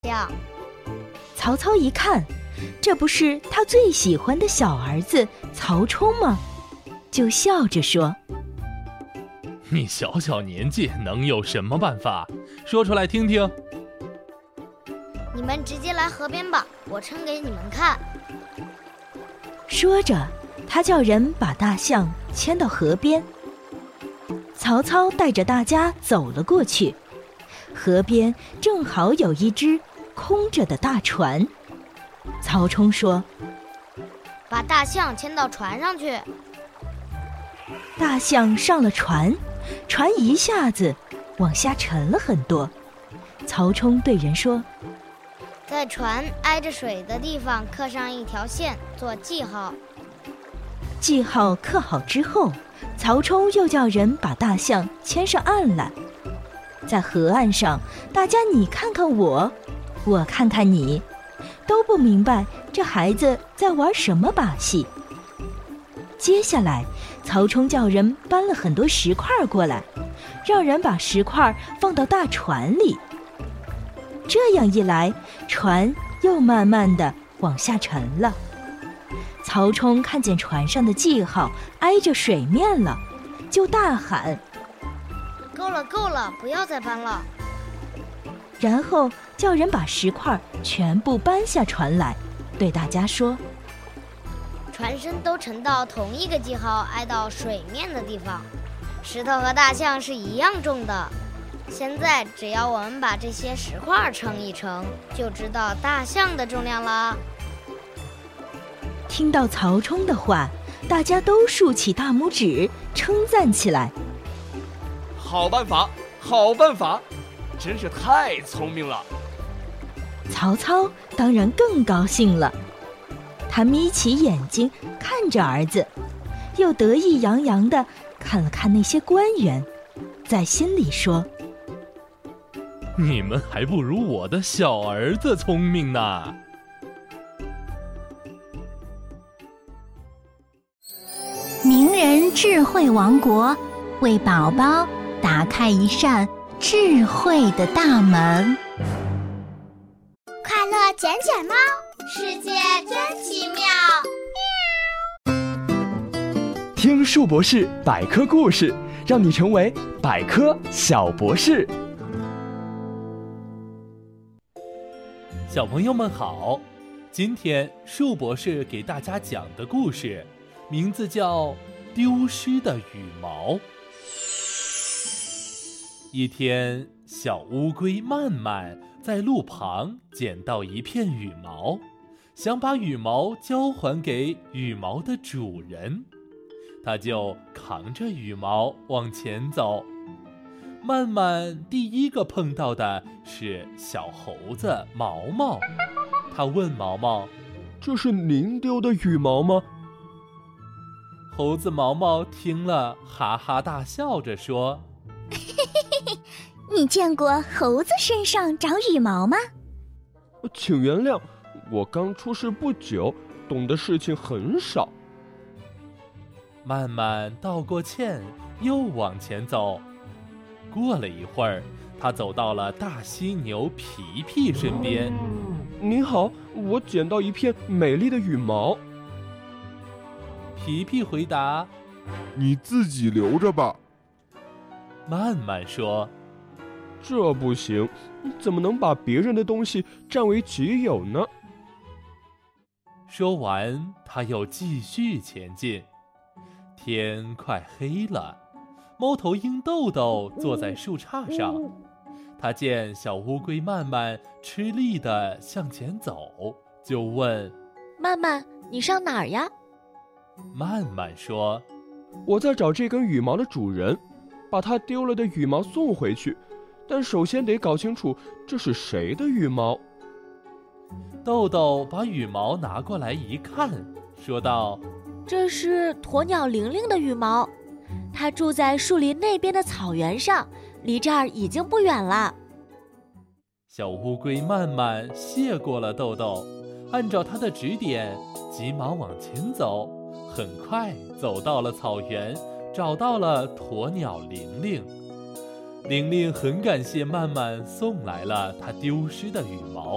呀。 曹操一看，这不是他最喜欢的小儿子曹冲吗？就笑着说： 你小小年纪能有什么办法？说出来听听。 你们直接来河边吧，我称给你们看。 说着，他叫人把大象牵到河边。曹操带着大家走了过去，河边正好有一只空着的大船。曹冲说： 把大象牵到船上去。 大象上了船，船一下子往下沉了很多。曹冲对人说： 在船挨着水的地方刻上一条线做记号。 记号刻好之后，曹冲又叫人把大象牵上岸来。在河岸上，大家你看看我，我看看你，都不明白这孩子在玩什么把戏。接下来，曹冲叫人搬了很多石块过来，让人把石块放到大船里。这样一来，船又慢慢地往下沉了。曹冲看见船上的记号挨着水面了，就大喊： 够了够了，不要再搬了。 然后叫人把石块全部搬下船来，对大家说： 船身都沉到同一个记号挨到水面的地方，石头和大象是一样重的。现在只要我们把这些石块称一称，就知道大象的重量了。 听到曹冲的话，大家都竖起大拇指称赞起来。 好办法，好办法，真是太聪明了。 曹操当然更高兴了，他眯起眼睛看着儿子，又得意洋洋地看了看那些官员，在心里说： 你们还不如我的小儿子聪明呢。 名人智慧王国为宝宝打开一扇智慧的大门。 快乐捡捡猫，世界真奇妙。 听树博士百科故事，让你成为百科小博士。 小朋友们好，今天树博士给大家讲的故事名字叫《丢失的羽毛》。一天，小乌龟曼曼在路旁捡到一片羽毛，想把羽毛交还给羽毛的主人，他就扛着羽毛往前走。曼曼第一个碰到的是小猴子毛毛，他问毛毛： 这是您丢的羽毛吗？ 猴子毛毛听了，哈哈大笑着说： 你见过猴子身上长羽毛吗？ 请原谅，我刚出世不久，懂的事情很少。 曼曼道过歉，又往前走。过了一会儿，他走到了大犀牛皮皮身边。 您好，我捡到一片美丽的羽毛。 皮皮回答： 你自己留着吧。 曼曼说： 这不行，怎么能把别人的东西占为己有呢？ 说完，他又继续前进。天快黑了，猫头鹰豆豆坐在树杈上，他见小乌龟曼曼吃力地向前走，就问： 曼曼，你上哪儿呀？ 曼曼说： 我在找这根羽毛的主人，把他丢了的羽毛送回去，但首先得搞清楚这是谁的羽毛。 豆豆把羽毛拿过来一看，说道： 这是鸵鸟玲玲的羽毛，它住在树林那边的草原上，离这儿已经不远了。 小乌龟曼曼谢过了豆豆，按照他的指点，急忙往前走，很快走到了草原，找到了鸵鸟玲玲。玲玲很感谢曼曼送来了她丢失的羽毛。